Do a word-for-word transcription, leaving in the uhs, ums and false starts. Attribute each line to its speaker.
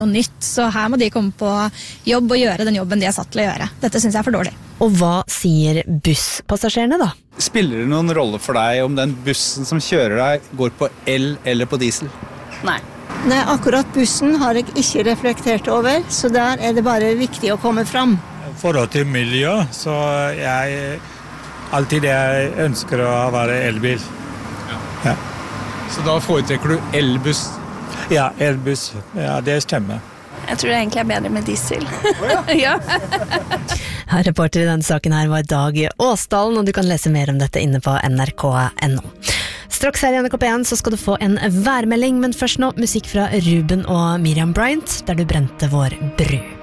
Speaker 1: noe nytt, så her må de komme på jobb og gjøre den jobben de er satt til å gjøre. Dette synes jeg er for dårlig.
Speaker 2: Og hva sier busspassasjerene da?
Speaker 3: Spiller det noen rolle for deg om den bussen som kjører deg går på el eller på diesel?
Speaker 4: Nei.
Speaker 5: Nei, akkurat bussen har jeg ikke reflektert over, så der er det bare viktig å komme fram.
Speaker 6: Forhold til miljø, så jeg alltid jeg ønsker å være elbil.
Speaker 3: Ja.
Speaker 6: Ja.
Speaker 3: Så da foretrekker du elbuss?
Speaker 6: Ja, elbuss. Ja, det stemmer.
Speaker 4: Jeg tror det egentlig er bedre med diesel. Ja.
Speaker 2: Reporter i denne saken her var Dag Åsdalen, og du kan lese mer om dette inne på N R K punktum N O. Straks her i N R K P en så skal du få en værmelding, men først nå musikk fra Ruben og Miriam Bryant, der du brente vår bru.